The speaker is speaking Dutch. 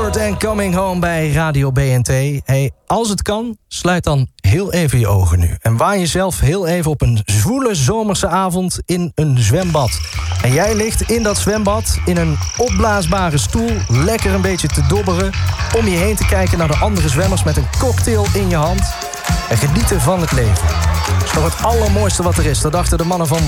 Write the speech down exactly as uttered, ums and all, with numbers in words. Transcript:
Lord en Coming Home bij Radio B N T. Hey, als het kan, sluit dan heel even je ogen nu. En waai jezelf heel even op een zwoele zomerse avond in een zwembad. En jij ligt in dat zwembad in een opblaasbare stoel, lekker een beetje te dobberen, om je heen te kijken naar de andere zwemmers met een cocktail in je hand. En genieten van het leven. Dat is toch het allermooiste wat er is. Dat dachten de mannen van